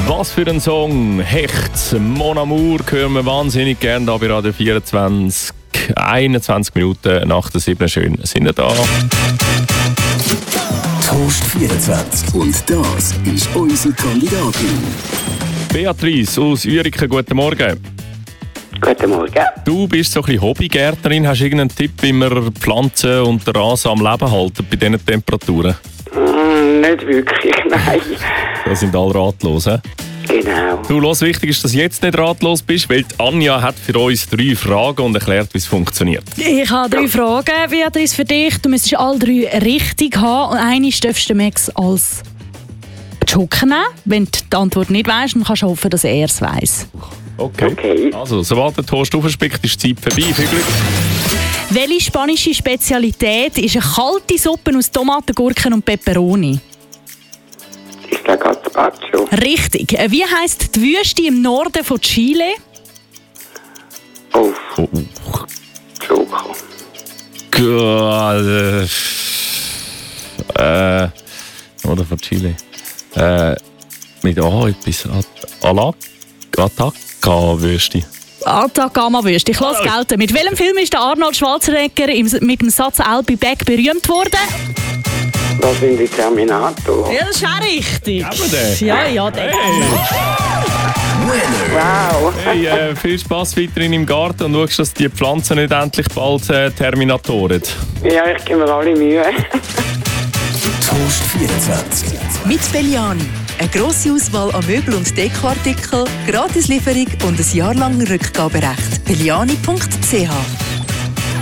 Was für ein Song. Hecht, Mon Amour, hören wir wahnsinnig gerne da bei Radio 24. 21 Minuten nach der 7. Schön sind wir da. Toast 24. Und das ist unsere Kandidatin. Beatrice aus Ueriken, guten Morgen. Guten Morgen. Du bist so ein bisschen Hobbygärtnerin. Hast du irgendeinen Tipp, wie man Pflanzen und den Rasen am Leben halten bei diesen Temperaturen? Nicht wirklich, nein. Da sind alle ratlos, he? Genau. Du, los, wichtig ist, dass du jetzt nicht ratlos bist, weil die Anja hat für uns 3 Fragen und erklärt, wie es funktioniert. Ich habe 3 Fragen, Beatrice, für dich. Du müsstest alle 3 richtig haben. Und eine darfst du Max als Joker nehmen. Wenn du die Antwort nicht weißt, dann kannst du hoffen, dass er es weiss. Okay. Also, sobald der Toast aufspickt, ist die Zeit vorbei. Viel Glück. Welche spanische Spezialität ist eine kalte Suppe aus Tomaten, Gurken und Peperoni? Ist der Gazpacho? Richtig. Wie heisst die Wüste im Norden von Chile? Oh, Oh. Schoko. Oder von Chile. Mit etwas. Atacama-Wüste. Atacama-Wüste. Ich lasse gelten. Mit welchem Film ist der Arnold Schwarzenegger mit dem Satz «I'll be back» berühmt worden? Das sind die Terminator. Ja, das ist auch richtig. Haben wir den? Ja, der. Wow. Hey, viel Spass weiterhin im Garten und schaust, dass die Pflanzen nicht endlich bald terminatoren. Ja, ich gebe mir alle Mühe. Toast 24. Mit Belliani. Eine grosse Auswahl an Möbel- und Dekoartikeln, Gratislieferung und ein jahrelanges Rückgaberecht. Belliani.ch